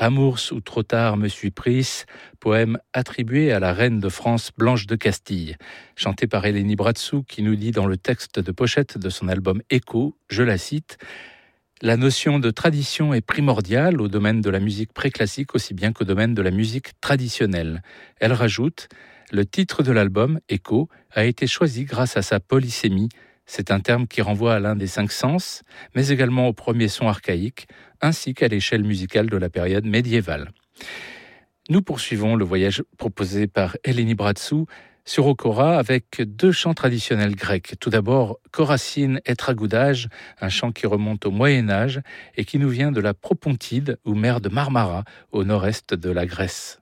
Amours ou trop tard me suis prise, poème attribué à la reine de France Blanche de Castille, chanté par Eleni Bratsou qui nous dit dans le texte de pochette de son album Écho, je la cite, « La notion de tradition est primordiale au domaine de la musique préclassique aussi bien qu'au domaine de la musique traditionnelle. » Elle rajoute « Le titre de l'album, Écho, a été choisi grâce à sa polysémie. C'est un terme qui renvoie à l'un des 5 sens, mais également au premier son archaïque, ainsi qu'à l'échelle musicale de la période médiévale. » Nous poursuivons le voyage proposé par Eleni Bratsou sur Okora avec 2 chants traditionnels grecs. Tout d'abord, Koracine et Tragoudage, un chant qui remonte au Moyen-Âge et qui nous vient de la Propontide ou mer de Marmara, au nord-est de la Grèce.